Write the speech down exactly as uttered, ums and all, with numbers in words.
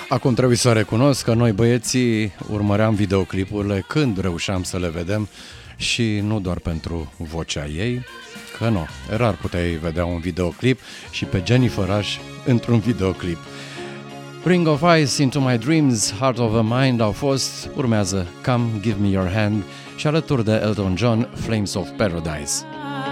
Acum trebuie să recunosc că noi băieții urmăream videoclipurile când reușeam să le vedem și nu doar pentru vocea ei, că nu, rar puteai vedea un videoclip și pe Jennifer Rush într-un videoclip. Ring of Ice, Into My Dreams, Heart of a Mind au fost, urmează Come Give Me Your Hand și alături de Elton John, Flames of Paradise.